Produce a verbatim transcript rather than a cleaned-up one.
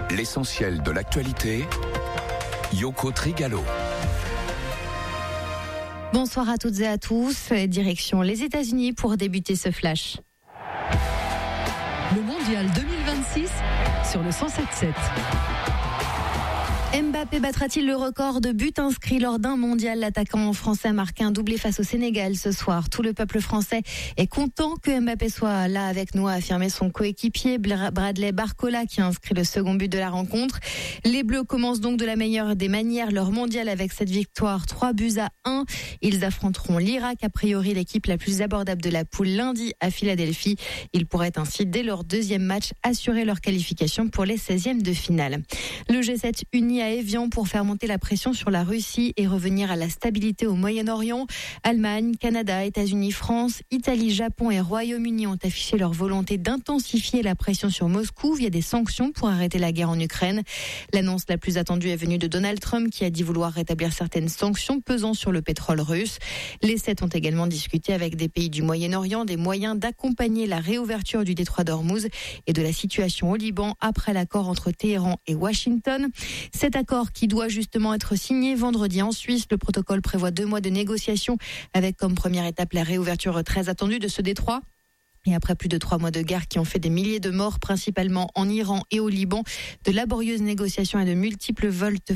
L'essentiel de l'actualité, Yoko Trigalo. Bonsoir à toutes et à tous. Direction les États-Unis pour débuter ce flash. Le mondial deux mille vingt-six sur le cent sept sept. Mbappé battra-t-il le record de buts inscrits lors d'un mondial? L'attaquant français a marqué un doublé face au Sénégal ce soir. Tout le peuple français est content que Mbappé soit là avec nous, a affirmé son coéquipier Bradley Barcola qui a inscrit le second but de la rencontre. Les Bleus commencent donc de la meilleure des manières leur mondial avec cette victoire trois buts à un. Ils affronteront l'Irak, a priori l'équipe la plus abordable de la poule, lundi à Philadelphie. Ils pourraient ainsi, dès leur deuxième match, assurer leur qualification pour les seizièmes de finale. Le G sept uni à Évian pour faire monter la pression sur la Russie et revenir à la stabilité au Moyen-Orient. Allemagne, Canada, États-Unis, France, Italie, Japon et Royaume-Uni ont affiché leur volonté d'intensifier la pression sur Moscou via des sanctions pour arrêter la guerre en Ukraine. L'annonce la plus attendue est venue de Donald Trump qui a dit vouloir rétablir certaines sanctions pesant sur le pétrole russe. Les sept ont également discuté avec des pays du Moyen-Orient des moyens d'accompagner la réouverture du détroit d'Ormuz et de la situation au Liban après l'accord entre Téhéran et Washington. Cet accord qui doit justement être signé vendredi en Suisse. Le protocole prévoit deux mois de négociations avec comme première étape la réouverture très attendue de ce détroit. Et après plus de trois mois de guerre qui ont fait des milliers de morts, principalement en Iran et au Liban, de laborieuses négociations et de multiples vols